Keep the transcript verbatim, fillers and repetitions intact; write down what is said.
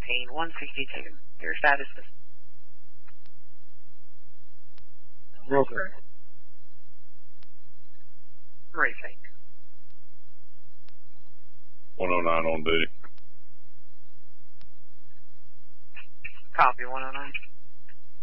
nineteen one sixty-two. Your status is... Roger. Racing. one oh nine on duty. Copy, one oh nine.